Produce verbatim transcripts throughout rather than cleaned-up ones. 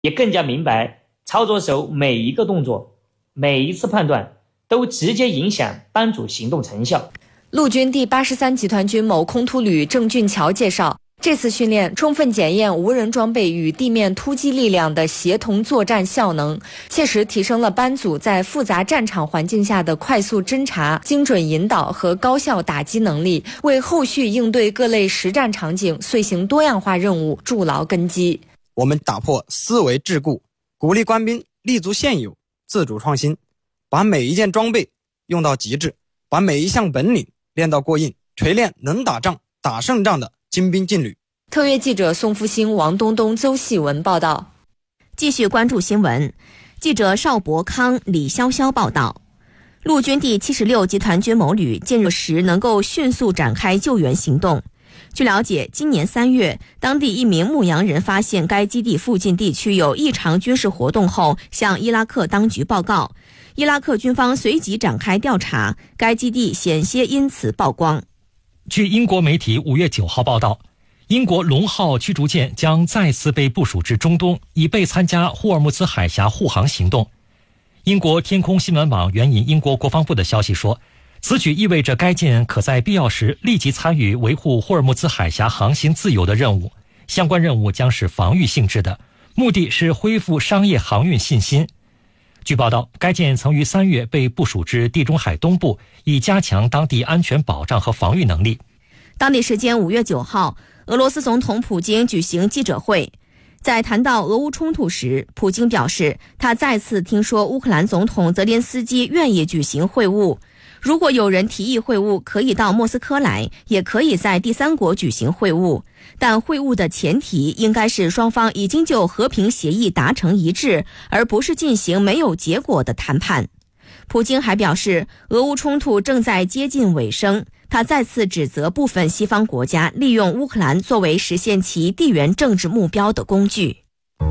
也更加明白操作手每一个动作、每一次判断都直接影响班组行动成效。 陆军第八十三集团军某空突旅郑俊桥介绍，这次训练充分检验无人装备与地面突击力量的协同作战效能，切实提升了班组在复杂战场环境下的快速侦察、精准引导和高效打击能力，为后续应对各类实战场景、遂行多样化任务筑牢根基。 我们打破思维桎梏，鼓励官兵立足现有，自主创新，把每一件装备用到极致，把每一项本领练到过硬，锤炼能打仗、打胜仗的精兵劲旅。 特约记者宋福兴、王东东、邹细文报道。 继续关注新闻，记者邵伯康、李潇潇报道。陆军第七十六集团军某旅近日时能够迅速展开救援行动。据了解，今年三月，当地一名牧羊人发现该基地附近地区有异常军事活动后，向伊拉克当局报告。伊拉克军方随即展开调查，该基地险些因此曝光。 据英国媒体五月九号报道，英国龙号驱逐舰将再次被部署至中东，以备参加霍尔木兹海峡护航行动。英国天空新闻网援引英国国防部的消息说，此举意味着该舰可在必要时立即参与维护霍尔木兹海峡航行自由的任务，相关任务将是防御性质的，目的是恢复商业航运信心。据报道，该舰曾于三月被部署至地中海东部，以加强当地安全保障和防御能力。 当地时间五月九号，俄罗斯总统普京举行记者会，在谈到俄乌冲突时，普京表示，他再次听说乌克兰总统泽连斯基愿意举行会晤。如果有人提议会晤，可以到莫斯科来，也可以在第三国举行会晤，但会晤的前提应该是双方已经就和平协议达成一致，而不是进行没有结果的谈判。普京还表示，俄乌冲突正在接近尾声，他再次指责部分西方国家利用乌克兰作为实现其地缘政治目标的工具。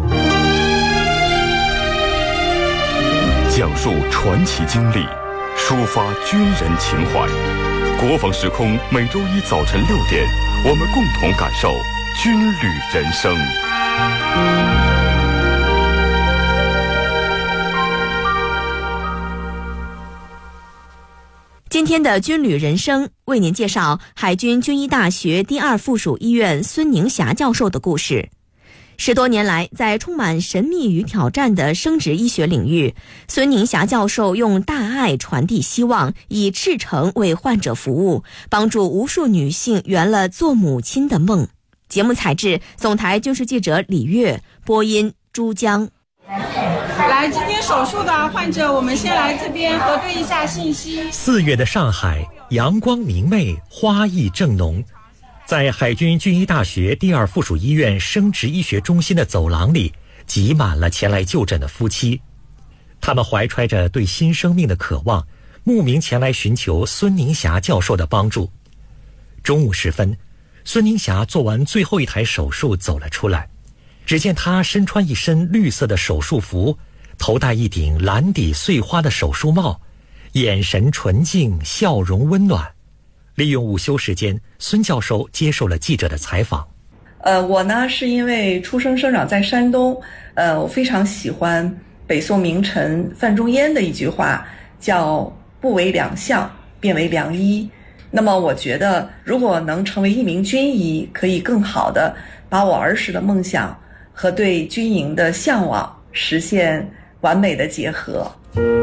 讲述传奇经历，抒发军人情怀。国防时空每周一早晨六点，我们共同感受军旅人生。 今天的军旅人生为您介绍海军军医大学第二附属医院孙宁霞教授的故事。十多年来，在充满神秘与挑战的生殖医学领域，孙宁霞教授用大爱传递希望，以赤诚为患者服务，帮助无数女性圆了做母亲的梦。节目采制总台军事记者李月，播音珠江。 来，今天手术的患者，我们先来这边核对一下信息。 四月的上海，阳光明媚，花意正浓。在海军军医大学第二附属医院生殖医学中心的走廊里，挤满了前来就诊的夫妻。他们怀揣着对新生命的渴望，慕名前来寻求孙宁霞教授的帮助。中午时分，孙宁霞做完最后一台手术走了出来，只见她身穿一身绿色的手术服，头戴一顶蓝底碎花的手术帽，眼神纯净，笑容温暖。利用午休时间，孙教授接受了记者的采访。 呃，我呢是因为出生生长在山东，呃，我非常喜欢北宋名臣范仲淹的一句话，叫“不为良相，便为良医”。那么我觉得，如果能成为一名军医，可以更好的把我儿时的梦想和对军营的向往实现完美的结合。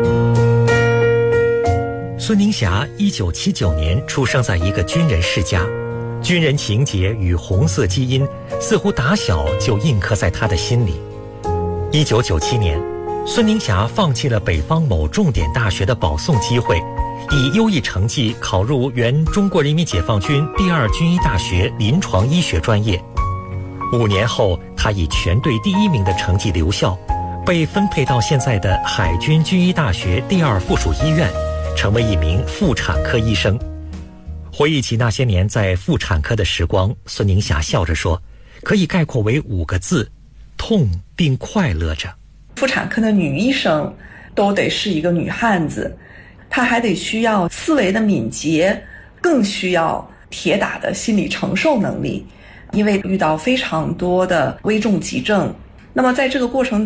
孙宁霞一九七九年出生在一个军人世家，军人情结与红色基因似乎打小就印刻在他的心里。一九九七年，孙宁霞放弃了北方某重点大学的保送机会，以优异成绩考入原中国人民解放军第二军医大学临床医学专业。五年后，他以全队第一名的成绩留校，被分配到现在的海军军医大学第二附属医院，成为一名妇产科医生。回忆起那些年在妇产科的时光，孙宁霞笑着说，可以概括为五个字：痛并快乐着。 妇产科的女医生都得是一个女汉子，她还得需要思维的敏捷，更需要铁打的心理承受能力。因为遇到非常多的危重急症， 那么在这个过程